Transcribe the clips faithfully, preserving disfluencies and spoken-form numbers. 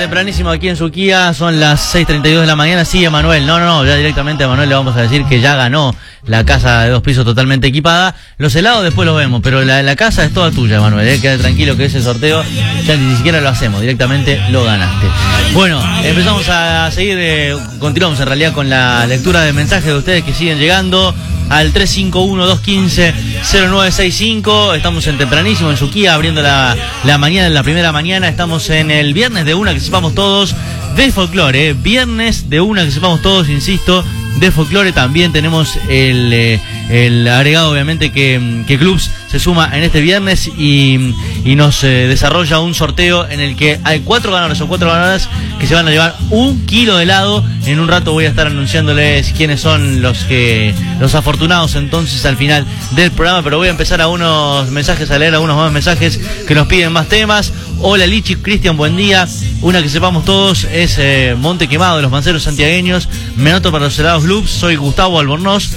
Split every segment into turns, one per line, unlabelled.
tempranísimo aquí en Suquía, son las seis treinta y dos de la mañana. Sigue Manuel, no, no, no, ya directamente a Manuel le vamos a decir que ya ganó la casa de dos pisos totalmente equipada. Los helados después los vemos, pero la, la casa es toda tuya, Manuel, ¿eh? Queda tranquilo que ese sorteo ya ni siquiera lo hacemos, directamente lo ganaste. Bueno, empezamos a seguir, eh, continuamos en realidad con la lectura de mensajes de ustedes que siguen llegando al tres cinco uno, dos uno cinco, cero nueve seis cinco. Estamos en tempranísimo en Suquía, abriendo la, la mañana, la primera mañana. Estamos en el viernes de una que sepamos todos de folclore, ¿eh? Viernes de una que sepamos todos, insisto, de folclore. También tenemos el, eh, el agregado, obviamente, que, que Clubs se suma en este viernes y, y nos eh, desarrolla un sorteo en el que hay cuatro ganadores o cuatro ganadoras que se van a llevar un kilo de helado. En un rato voy a estar anunciándoles quiénes son los que los afortunados entonces al final del programa, pero voy a empezar a unos mensajes, a leer algunos más mensajes que nos piden más temas. Hola Lichi, Cristian, buen día. Una que sepamos todos es eh, Monte Quemado de los Manceros Santiagueños. Me anoto para los helados Clubs. Soy Gustavo Albornoz,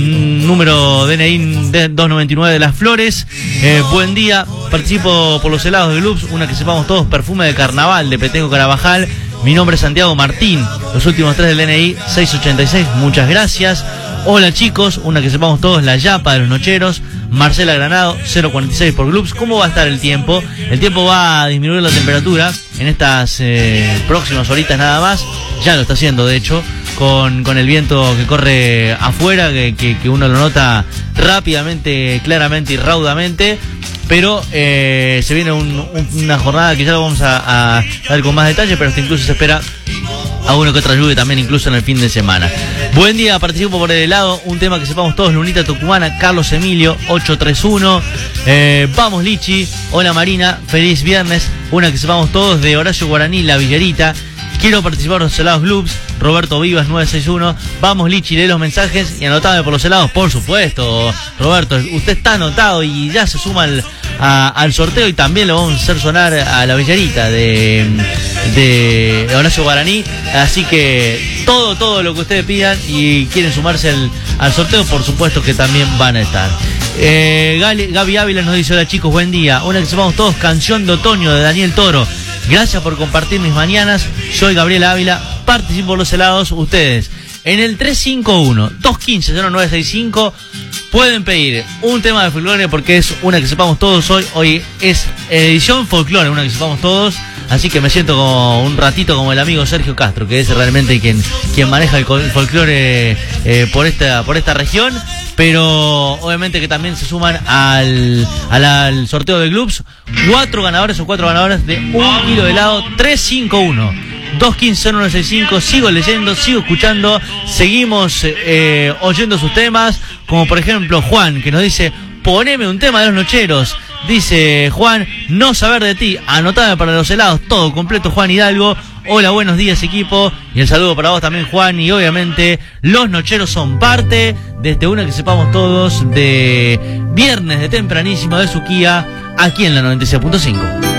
número D N I doscientos noventa y nueve de Las Flores. Eh, buen día, participo por los helados de Clubs. Una que sepamos todos, Perfume de Carnaval de Petengo Carabajal. Mi nombre es Santiago Martín, los últimos tres del D N I seiscientos ochenta y seis, muchas gracias. Hola chicos, una que sepamos todos, La Yapa de los Nocheros, Marcela Granado, cero cuarenta y seis por Clubs. ¿Cómo va a estar el tiempo? El tiempo va a disminuir la temperatura en estas eh, próximas horitas nada más, ya lo está haciendo de hecho, con, con el viento que corre afuera, que, que, que uno lo nota rápidamente, claramente y raudamente. Pero eh, se viene un, un, una jornada que ya lo vamos a, a dar con más detalle, pero hasta incluso se espera a uno que otra lluvia también incluso en el fin de semana. Buen día, participo por el helado, un tema que sepamos todos, Lunita Tucumana, Carlos Emilio, ocho tres uno. Eh, vamos Lichi, hola Marina, feliz viernes, una que sepamos todos de Horacio Guaraní, La Villarita. Quiero participar en los helados Clubs, Roberto Vivas nueve seis uno. Vamos Lichi, lee los mensajes y anotame por los helados, por supuesto. Roberto, usted está anotado y ya se suma al, a, al sorteo y también lo vamos a hacer sonar a La Villarita de, de Horacio Guaraní. Así que todo, todo lo que ustedes pidan y quieren sumarse al, al sorteo, por supuesto que también van a estar. Eh, Gaby, Gaby Ávila nos dice, hola chicos, buen día. Una que sepamos todos, Canción de Otoño de Daniel Toro. Gracias por compartir mis mañanas. Soy Gabriel Ávila, participo por los helados. Ustedes en el tres cinco uno, dos uno cinco, cero nueve seis cinco pueden pedir un tema de folclore porque es una que sepamos todos hoy. Hoy es edición folclore, una que sepamos todos. Así que me siento como un ratito como el amigo Sergio Castro, que es realmente quien, quien maneja el folclore eh, por esta, por esta región. Pero obviamente que también se suman al, al, al sorteo de Clubs cuatro ganadores o cuatro ganadoras de un kilo de helado. Tres cinco uno, dos uno cinco, cero nueve seis cinco. Sigo leyendo, sigo escuchando, seguimos eh, oyendo sus temas, como por ejemplo Juan, que nos dice, poneme un tema de los Nocheros. Dice Juan, No saber de ti, anotame para los helados, todo completo, Juan Hidalgo. Hola, buenos días equipo, y el saludo para vos también Juan, y obviamente los Nocheros son parte de este una que sepamos todos de viernes de tempranísimo de Suquía, aquí en la noventa y seis punto cinco.